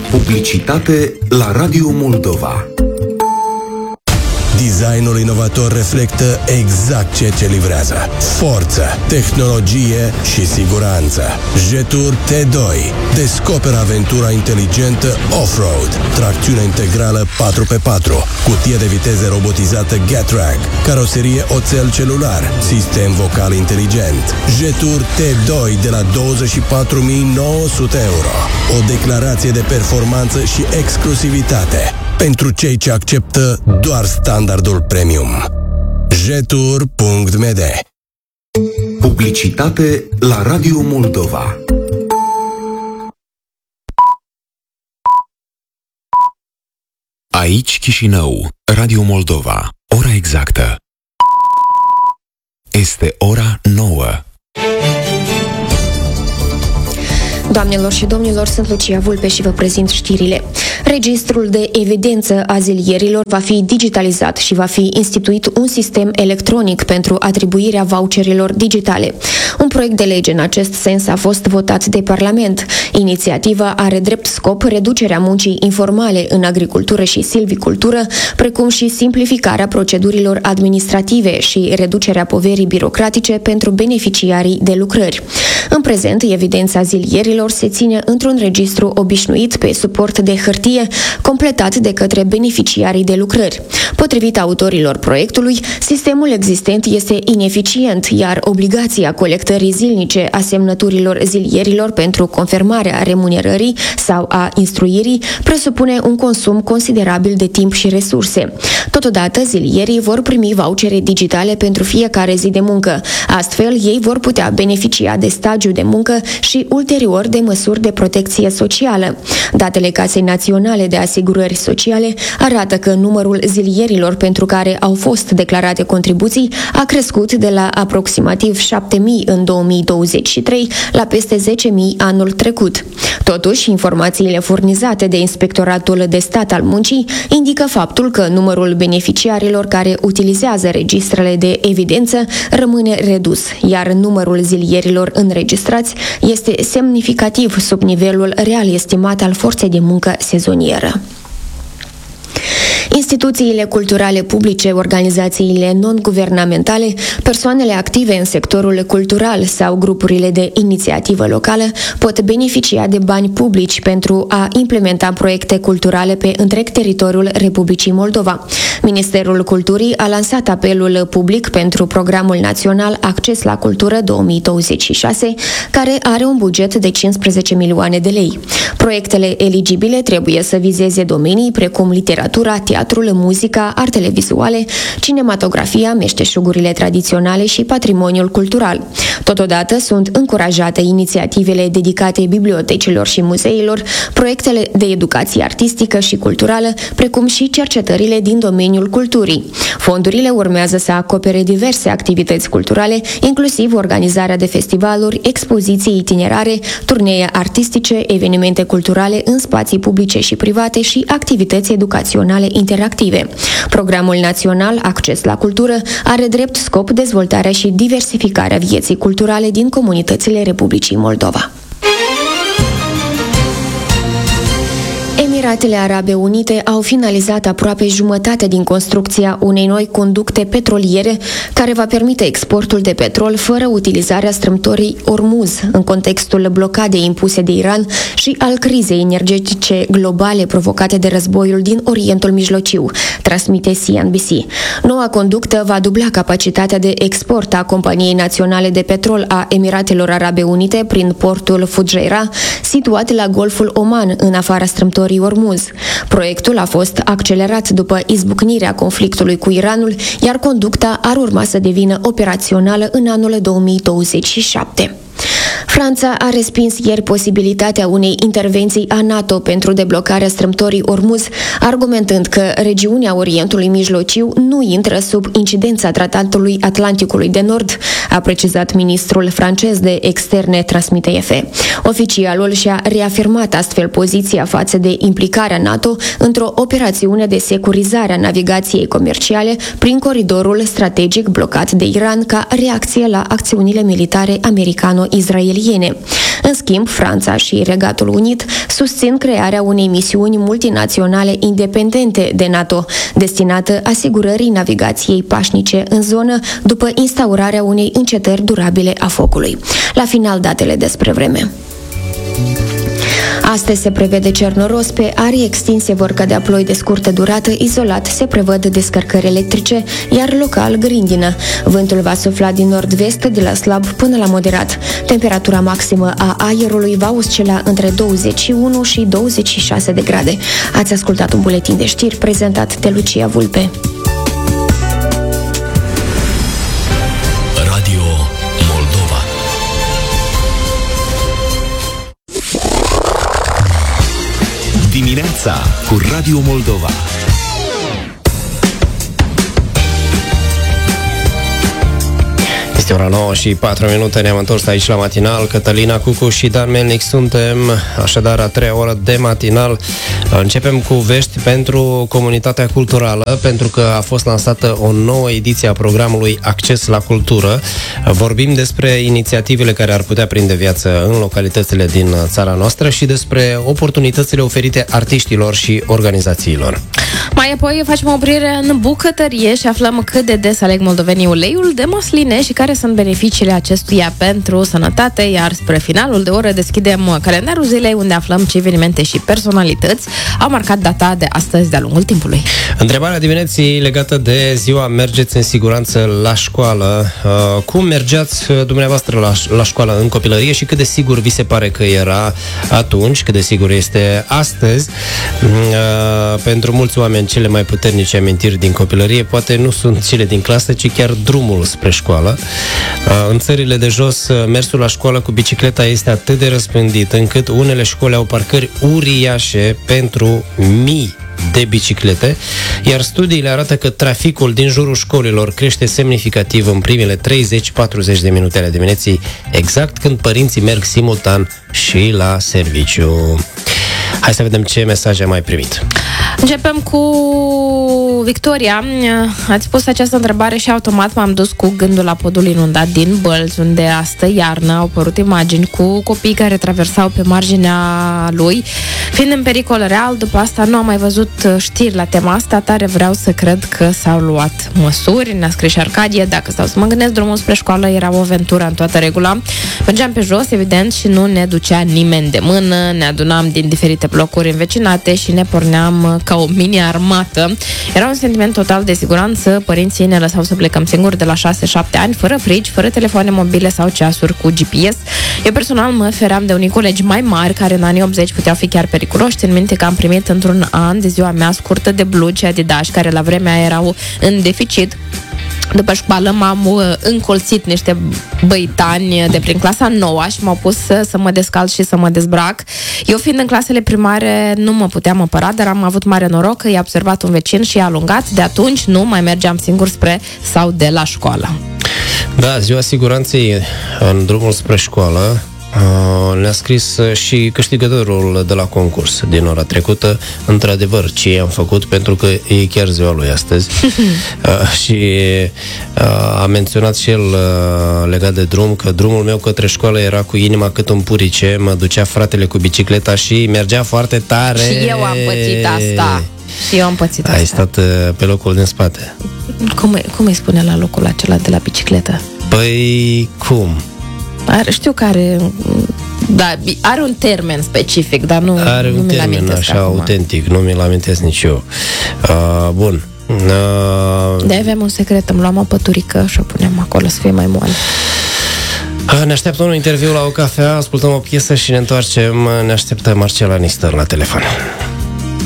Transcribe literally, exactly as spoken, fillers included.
Publicitate la Radio Moldova. Designul inovator reflectă exact ceea ce livrează: forță, tehnologie și siguranță. Jetour T doi. Descoperă aventura inteligentă off-road, tracțiune integrală patru pe patru, cutie de viteze robotizată Getrack, caroserie oțel celular, sistem vocal inteligent. Jetour T doi de la douăzeci și patru mii nouă sute euro. O declarație de performanță și exclusivitate pentru cei ce acceptă doar standardul premium. jetour punct m d. Publicitate la Radio Moldova. Aici Chișinău, Radio Moldova. Ora exactă este ora nouă. Doamnelor și domnilor, sunt Lucia Vulpe și vă prezint știrile. Registrul de evidență a zilierilor va fi digitalizat și va fi instituit un sistem electronic pentru atribuirea voucherilor digitale. Un proiect de lege în acest sens a fost votat de Parlament. Inițiativa are drept scop reducerea muncii informale în agricultură și silvicultură, precum și simplificarea procedurilor administrative și reducerea poverii birocratice pentru beneficiarii de lucrări. În prezent, evidența zilierilor se ține într-un registru obișnuit pe suport de hârtie, completat de către beneficiarii de lucrări. Potrivit autorilor proiectului, sistemul existent este ineficient, iar obligația colectării zilnice a semnăturilor zilierilor pentru confirmarea remunerării sau a instruirii presupune un consum considerabil de timp și resurse. Totodată, zilierii vor primi vouchere digitale pentru fiecare zi de muncă. Astfel, ei vor putea beneficia de stagiu de muncă și ulterior de măsuri de protecție socială. Datele Casei Naționale de Asigurări Sociale arată că numărul zilierilor pentru care au fost declarate contribuții a crescut de la aproximativ șapte mii în două mii douăzeci și trei la peste zece mii anul trecut. Totuși, informațiile furnizate de Inspectoratul de Stat al Muncii indică faptul că numărul beneficiarilor care utilizează registrele de evidență rămâne redus, iar numărul zilierilor înregistrați este semnificativ sub nivelul real estimat al forței de muncă sezonieră. Instituțiile culturale publice, organizațiile non-guvernamentale, persoanele active în sectorul cultural sau grupurile de inițiativă locală pot beneficia de bani publici pentru a implementa proiecte culturale pe întreg teritoriul Republicii Moldova. Ministerul Culturii a lansat apelul public pentru Programul Național Acces la Cultură două mii douăzeci și șase, care are un buget de cincisprezece milioane de lei. Proiectele eligibile trebuie să vizeze domenii precum literatura, teatrul, muzica, artele vizuale, cinematografia, meșteșugurile tradiționale și patrimoniul cultural. Totodată sunt încurajate inițiativele dedicate bibliotecilor și muzeilor, proiectele de educație artistică și culturală, precum și cercetările din domeniul culturii. Fondurile urmează să acopere diverse activități culturale, inclusiv organizarea de festivaluri, expoziții itinerare, turnee artistice, evenimente culturale în spații publice și private și activități educaționale interactive. Programul Național Acces la Cultură are drept scop dezvoltarea și diversificarea vieții culturale din comunitățile Republicii Moldova. Emiratele Arabe Unite au finalizat aproape jumătate din construcția unei noi conducte petroliere care va permite exportul de petrol fără utilizarea strâmtorii Ormuz în contextul blocadei impuse de Iran și al crizei energetice globale provocate de războiul din Orientul Mijlociu, transmite C N B C. Noua conductă va dubla capacitatea de export a Companiei Naționale de Petrol a Emiratelor Arabe Unite prin portul Fujairah, situat la Golful Oman, în afara strâmtorii Ormuz. Proiectul a fost accelerat după izbucnirea conflictului cu Iranul, iar conducta ar urma să devină operațională în anul două mii douăzeci și șapte. Franța a respins ieri posibilitatea unei intervenții a NATO pentru deblocarea strâmtorii Ormuz, argumentând că regiunea Orientului Mijlociu nu intră sub incidența Tratatului Atlanticului de Nord, a precizat ministrul francez de externe, transmite E F. Oficialul și-a reafirmat astfel poziția față de implicarea NATO într-o operațiune de securizare a navigației comerciale prin coridorul strategic blocat de Iran ca reacție la acțiunile militare americano-izraeliene. aeriene. În schimb, Franța și Regatul Unit susțin crearea unei misiuni multinaționale independente de NATO, destinată asigurării navigației pașnice în zonă după instaurarea unei încetări durabile a focului. La final, datele despre vreme. Astăzi se prevede cer noros, pe arii extinse vor cădea ploi de scurtă durată, izolat se prevăd descărcări electrice, iar local grindină. Vântul va sufla din nord-vest de la slab până la moderat. Temperatura maximă a aerului va oscila între douăzeci și unu și douăzeci și șase de grade. Ați ascultat un buletin de știri prezentat de Lucia Vulpe. Radio Moldova. Dimineața cu Radio Moldova. Este ora nouă și patru minute, ne-am întors aici la matinal. Cătălina Cucu și Dan Melnic suntem, așadar a treia oră de matinal. Începem cu vești pentru comunitatea culturală, pentru că a fost lansată o nouă ediție a programului Acces la Cultură. Vorbim despre inițiativele care ar putea prinde viață în localitățile din țara noastră și despre oportunitățile oferite artiștilor și organizațiilor. Mai apoi facem o oprire în bucătărie și aflăm cât de des aleg moldovenii uleiul de măsline și care sunt beneficiile acestuia pentru sănătate, iar spre finalul de oră deschidem calendarul zilei, unde aflăm ce evenimente și personalități au marcat data de astăzi de-a lungul timpului. Întrebarea dimineții legată de ziua mergeți în siguranță la școală. Uh, cum mergeați dumneavoastră la, la școală în copilărie și cât de sigur vi se pare că era atunci, cât de sigur este astăzi? Uh, pentru mulți oameni cele mai puternice amintiri din copilărie poate nu sunt cele din clasă, ci chiar drumul spre școală. În țările de jos, mersul la școală cu bicicleta este atât de răspândit încât unele școli au parcări uriașe pentru mii de biciclete, iar studiile arată că traficul din jurul școlilor crește semnificativ în primele treizeci-patruzeci de minute ale dimineții, exact când părinții merg simultan și la serviciu. Hai să vedem ce mesaje am mai primit. Începem cu Victoria. Ați pus această întrebare și automat m-am dus cu gândul la podul inundat din Bălți, unde astă iarnă au apărut imagini cu copii care traversau pe marginea lui, fiind în pericol real. După asta nu am mai văzut știri la tema asta, tare vreau să cred că s-au luat măsuri. Ne-a scris și Arcadie: dacă stau să mă gândesc, drumul spre școală era o aventură în toată regula. Mergeam pe jos, evident, și nu ne ducea nimeni de mână, ne adunam din diferite blocuri învecinate și ne porneam ca o mini-armată. Era un sentiment total de siguranță, părinții ne lăsau să plecăm singuri de la șase-șapte ani, fără frici, fără telefoane mobile sau ceasuri cu G P S. Eu personal mă feream de unii colegi mai mari, care în anii optzeci puteau fi chiar periculoși. Țin minte că am primit într-un an de ziua mea scurtă de blugi Adidas, care la vremea erau în deficit. După școală m-am încolțit niște băitani de prin clasa nouă și m-au pus să, să mă descalț și să mă dezbrac. Eu, fiind în clasele primare, nu mă puteam apăra, dar am avut mare noroc că i-a observat un vecin și i-a alungat. De atunci nu mai mergeam singur spre sau de la școală. Da, ziua siguranței în drumul spre școală. Uh, ne-a scris și câștigătorul de la concurs din ora trecută. Într-adevăr, ce am făcut, pentru că e chiar ziua lui astăzi. uh, și uh, a menționat și el uh, legat de drum, că drumul meu către școală era cu inima cât un purice. Mă ducea fratele cu bicicleta și mergea foarte tare. Și eu am pățit asta. Și eu am pățit Ai asta. stat uh, pe locul din spate. Cum, cum îi spune la locul acela de la bicicletă? Păi, cum? Are, știu că are, da, are un termen specific, dar nu Are nu un termen așa acum. autentic, nu mi-l amintesc nici eu. Uh, bun. Uh, de avem un secret, îmi luam o păturică și o punem acolo să fie mai moale. Uh, ne așteaptă un interviu la o cafea, ascultăm o piesă și ne întoarcem. Ne așteaptă Marcela Nistor la telefon.